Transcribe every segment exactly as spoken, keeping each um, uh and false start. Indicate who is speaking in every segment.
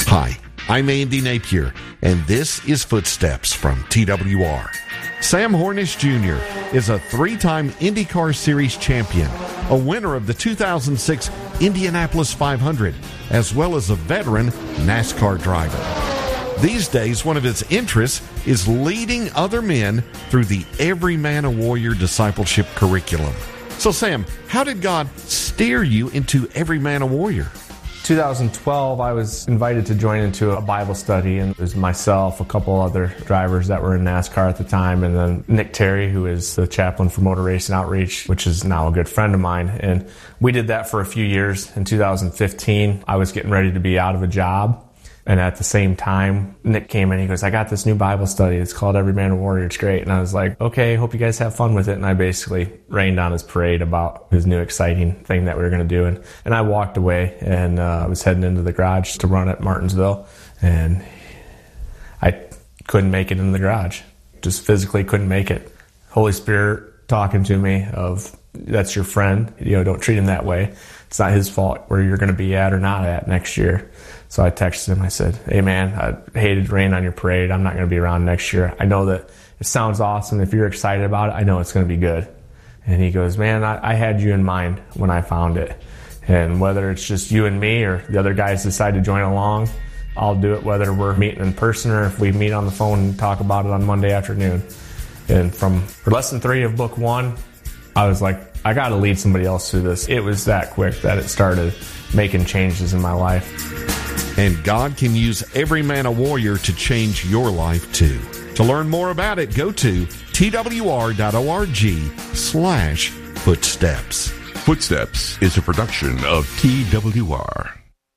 Speaker 1: Hi, I'm Andy Napier, and this is Footsteps from T W R. Sam Hornish Junior is a three-time IndyCar Series champion, a winner of the two thousand six Indianapolis five hundred, as well as a veteran NASCAR driver. These days, one of his interests is leading other men through the Every Man a Warrior discipleship curriculum. So, Sam, how did God steer you into Every Man a Warrior?
Speaker 2: two thousand twelve, I was invited to join into a Bible study, and it was myself, a couple other drivers that were in NASCAR at the time, and then Nick Terry, who is the chaplain for Motor Racing Outreach, which is now a good friend of mine. And we did that for a few years. In two thousand fifteen, I was getting ready to be out of a job. And at the same time, Nick came in, he goes, I got this new Bible study. It's called Every Man a Warrior. It's great. And I was like, okay, hope you guys have fun with it. And I basically rained on his parade about his new exciting thing that we were going to do. And, and I walked away, and uh, I was heading into the garage to run at Martinsville. And I couldn't make it in the garage. Just physically couldn't make it. Holy Spirit talking to me of, that's your friend. You know, don't treat him that way. It's not his fault where you're going to be at or not at next year. So I texted him. I said, hey, man, I hated to rain on your parade. I'm not going to be around next year. I know that it sounds awesome. If you're excited about it, I know it's going to be good. And he goes, man, I, I had you in mind when I found it. And whether it's just you and me or the other guys decide to join along, I'll do it whether we're meeting in person or if we meet on the phone and talk about it on Monday afternoon. And from lesson three of book one, I was like, I got to lead somebody else through this. It was that quick that it started making changes in my life.
Speaker 1: And God can use Every Man a Warrior to change your life too. To learn more about it, go to twr.org slash footsteps.
Speaker 3: Footsteps is a production of T W R.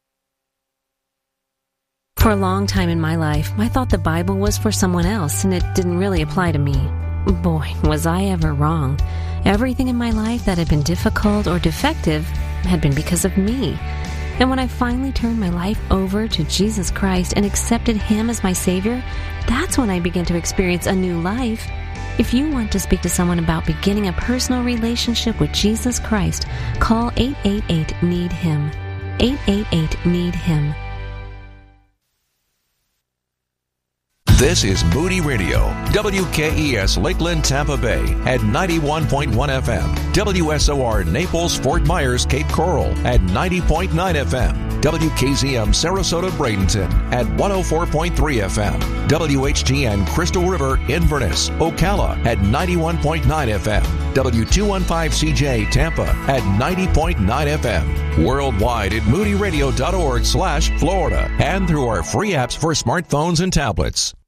Speaker 4: For a long time in my life, I thought the Bible was for someone else, and it didn't really apply to me. Boy, was I ever wrong. Everything in my life that had been difficult or defective had been because of me. And when I finally turned my life over to Jesus Christ and accepted Him as my Savior, that's when I began to experience a new life. If you want to speak to someone about beginning a personal relationship with Jesus Christ, call eight eight eight, need him. eight eight eight, need him.
Speaker 5: This is Moody Radio, W K E S Lakeland, Tampa Bay at ninety-one point one F M, W S O R Naples, Fort Myers, Cape Coral at ninety point nine F M, W K Z M Sarasota, Bradenton at one oh four point three F M, W H T N Crystal River, Inverness, Ocala at ninety-one point nine F M, W two fifteen C J Tampa at ninety point nine F M, worldwide at moodyradio.org slash Florida, and through our free apps for smartphones and tablets.